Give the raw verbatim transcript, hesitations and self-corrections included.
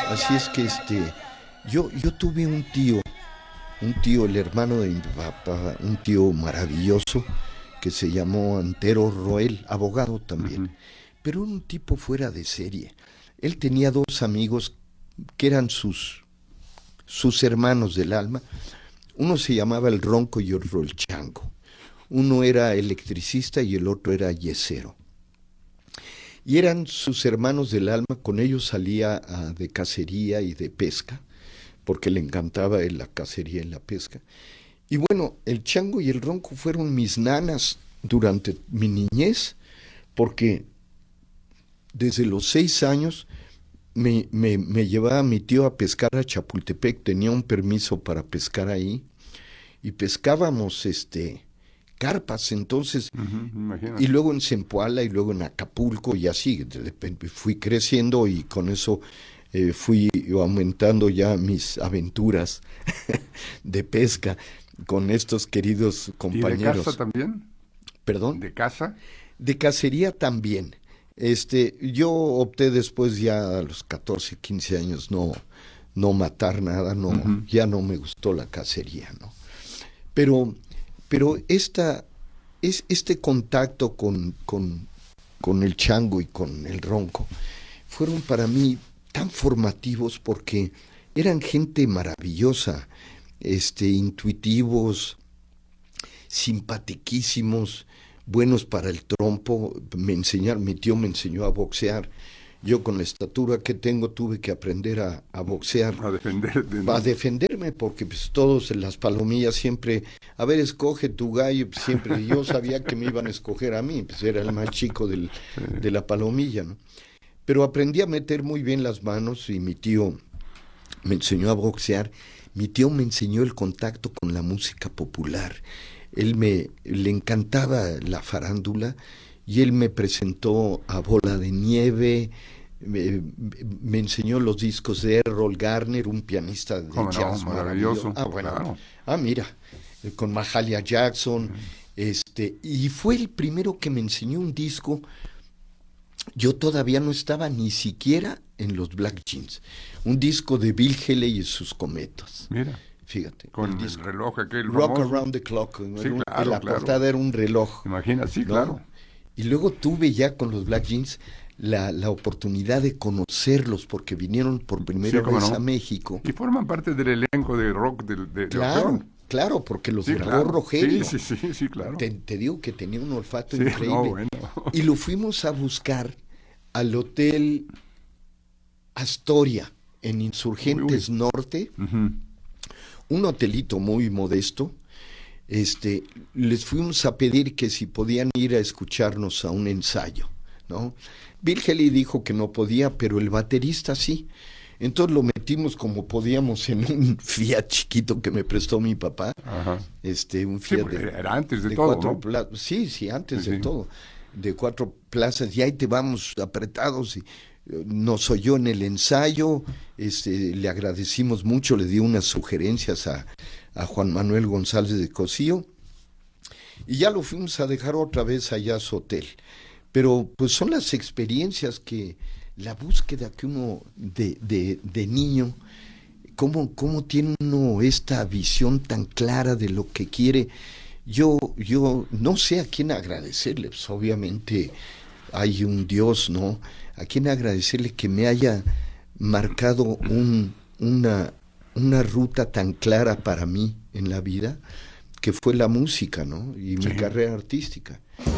Así es que este, yo, yo tuve un tío, un tío, el hermano de mi papá, un tío maravilloso que se llamó Antero Roel, abogado también, uh-huh. Pero un tipo fuera de serie. Él tenía dos amigos que eran sus, sus hermanos del alma. Uno se llamaba el Ronco y otro el Chango. Uno era electricista y el otro era yesero. Y eran sus hermanos del alma, con ellos salía uh, de cacería y de pesca, porque le encantaba la cacería y la pesca. Y bueno, el Chango y el Ronco fueron mis nanas durante mi niñez, porque desde los seis años me, me, me llevaba mi tío a pescar a Chapultepec, tenía un permiso para pescar ahí, y pescábamos este... carpas, entonces, uh-huh, y luego en Zempoala y luego en Acapulco y así, de repente fui creciendo y con eso eh, fui aumentando ya mis aventuras de pesca con estos queridos compañeros. ¿Y de caza también? ¿Perdón? ¿De caza? De cacería también. Este, yo opté después ya a los catorce, quince años no, no matar nada, no, uh-huh. Ya no me gustó la cacería, ¿no? Pero Pero esta, es, este contacto con, con, con el Chango y con el Ronco fueron para mí tan formativos porque eran gente maravillosa, este, intuitivos, simpatiquísimos, buenos para el trompo. Me enseñaron, mi tío me enseñó a boxear. Yo con la estatura que tengo tuve que aprender a, a boxear. A defenderte, ¿no? A defenderme, porque pues todos en las palomillas siempre, a ver, escoge tu gallo, pues, siempre. Yo sabía que me iban a escoger a mí, pues era el más chico del, sí. de la palomilla, ¿no? Pero aprendí a meter muy bien las manos y mi tío me enseñó a boxear. Mi tío me enseñó el contacto con la música popular. Él me, le encantaba la farándula y él me presentó a Bola de Nieve. Me, me enseñó los discos de Errol Garner, un pianista de oh, jazz no, maravilloso. maravilloso. Ah, bueno. Claro. Ah, mira, con Mahalia Jackson. Uh-huh. Este, y fue el primero que me enseñó un disco. Yo todavía no estaba ni siquiera en los Black Jeans. Un disco de Bill Haley y sus Cometas. Mira. Fíjate. Con el, el reloj aquel Rock famoso. Around the Clock. Sí, un, claro, la claro. portada era un reloj. Imagina, sí, ¿no? claro. Y luego tuve ya con los Black Jeans la, la oportunidad de conocerlos porque vinieron por primera sí, vez no. a México. Y forman parte del elenco de rock de, de, claro, de claro, porque los sí, grabó claro. Rogelio. Sí, sí, sí, sí, claro. Te, te digo que tenía un olfato sí, increíble. No, bueno. Y lo fuimos a buscar al Hotel Astoria en Insurgentes uy, uy. Norte. Uh-huh. Un hotelito muy modesto. Este, les fuimos a pedir que si podían ir a escucharnos a un ensayo, ¿no? Bill Haley dijo que no podía, pero el baterista sí. Entonces lo metimos como podíamos en un Fiat chiquito que me prestó mi papá. Ajá. Este, un Fiat sí, de, era antes de, de todo, cuatro ¿no? pla- sí, sí, antes sí, de sí. todo, de cuatro plazas, y ahí te vamos apretados. Y nos oyó en el ensayo, este, le agradecimos mucho, le dio unas sugerencias a, a Juan Manuel González de Cosío, y ya lo fuimos a dejar otra vez allá a su hotel. Pero pues son las experiencias que, la búsqueda que uno de, de, de niño, cómo, cómo tiene uno esta visión tan clara de lo que quiere. Yo, yo no sé a quién agradecerle, pues obviamente hay un Dios, ¿no? A quién agradecerle que me haya marcado un, una, una ruta tan clara para mí en la vida, que fue la música, ¿no? Y mi sí. carrera artística.